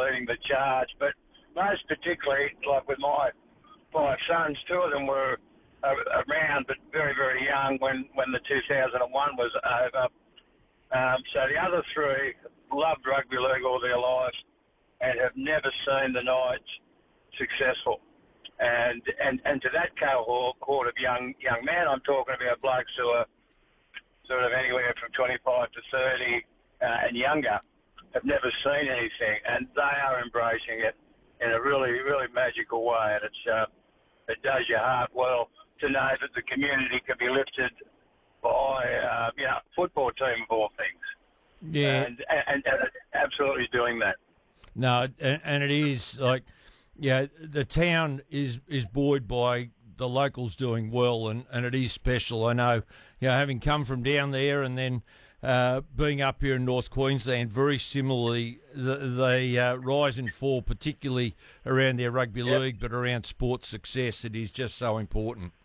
leading the charge. But most particularly, like with my 5 sons, 2 of them were around but very, very young when the 2001 was over. So the other 3 loved rugby league all their lives and have never seen the Knights successful. And to that cohort of young men, I'm talking about blokes who are sort of anywhere from 25 to 30 and younger, have never seen anything, and they are embracing it in a really, really magical way. And it does your heart well to know that the community can be lifted by a football team of all things. Yeah, and absolutely doing that. No, and it is like, the town is buoyed by the locals doing well, and it is special. I know, having come from down there and then being up here in North Queensland, very similarly, they rise and fall, particularly around their rugby league, but around sports success, it is just so important.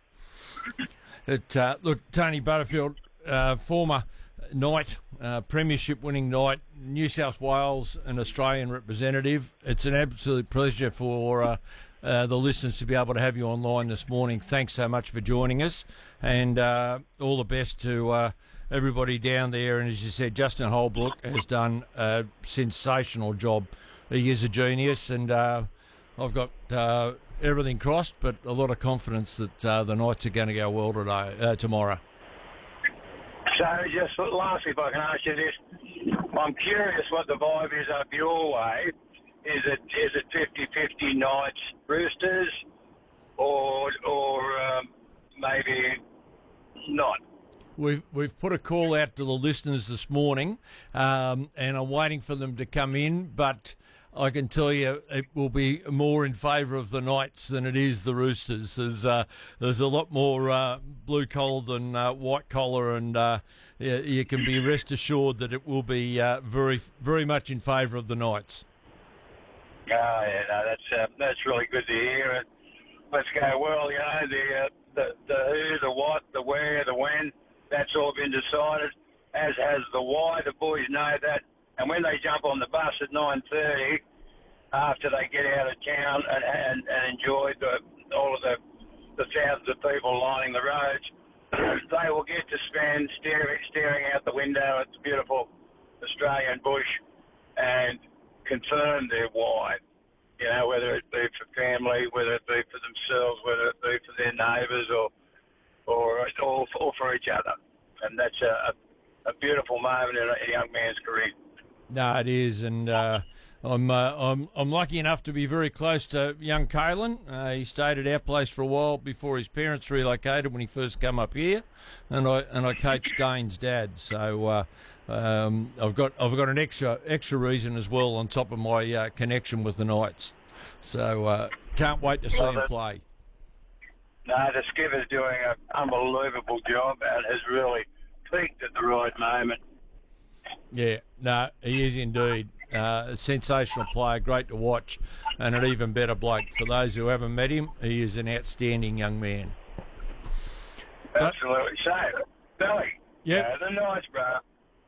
Look, Tony Butterfield, former Knight, premiership winning Knight, New South Wales and Australian representative. It's an absolute pleasure for the listeners to be able to have you online this morning. Thanks so much for joining us, and all the best to everybody down there. And as you said, Justin Holbrook has done a sensational job. He is a genius, and I've got everything crossed, but a lot of confidence that the Knights are going to go well tomorrow. So just lastly, if I can ask you this, I'm curious what the vibe is up your way. Is it 50-50 Knights Roosters, or maybe not? We've put a call out to the listeners this morning, and I'm waiting for them to come in, but I can tell you it will be more in favour of the Knights than it is the Roosters. There's a lot more blue collar than white collar, and you can be rest assured that it will be very, very much in favour of the Knights. Oh, yeah, no, that's really good to hear. And let's go well. The who, the what, the where, the when, that's all been decided. As has the why. The boys know that. And when they jump on the bus at 9:30, after they get out of town and enjoy all of the thousands of people lining the roads, they will get to spend staring out the window at the beautiful Australian bush and confirm their why. Whether it be for family, whether it be for themselves, whether it be for their neighbours, or for each other. And that's a beautiful moment in a young man's career. No, it is, and I'm lucky enough to be very close to young Kalen. He stayed at our place for a while before his parents relocated when he first came up here, and I coached Dane's dad. So I've got an extra reason as well on top of my connection with the Knights. So can't wait to see him play. No, the skipper's doing an unbelievable job and has really peaked at the right moment. Yeah, no, he is indeed. A sensational player, great to watch, and an even better bloke. For those who haven't met him, he is an outstanding young man. Absolutely. So, Billy, the Knights, bro.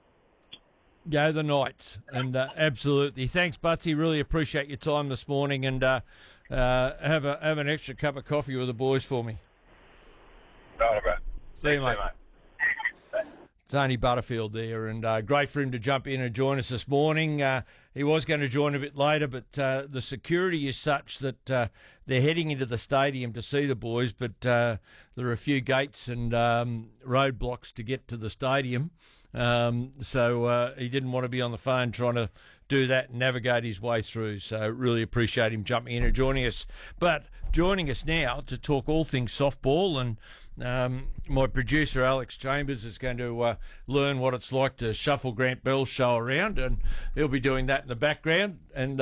Go the Knights, and absolutely. Thanks, Butsy. Really appreciate your time this morning, and have an extra cup of coffee with the boys for me. Right, bro. See you, mate. Tony Butterfield there, and great for him to jump in and join us this morning. He was going to join a bit later, but the security is such that they're heading into the stadium to see the boys, but there are a few gates and roadblocks to get to the stadium. So he didn't want to be on the phone trying to do that and navigate his way through. So really appreciate him jumping in and joining us. But joining us now to talk all things softball, and my producer Alex Chambers is going to learn what it's like to shuffle Grant Bell's show around, and he'll be doing that in the background. And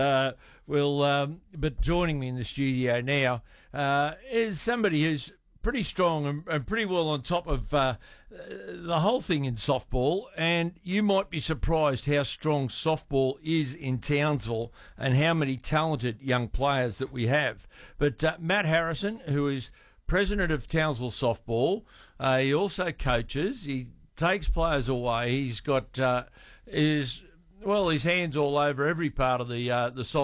but joining me in the studio now is somebody who's pretty strong and pretty well on top of the whole thing in softball, and you might be surprised how strong softball is in Townsville and how many talented young players that we have. But Matt Harrison, who is president of Townsville Softball, he also coaches, he takes players away, he's got his hands all over every part of the softball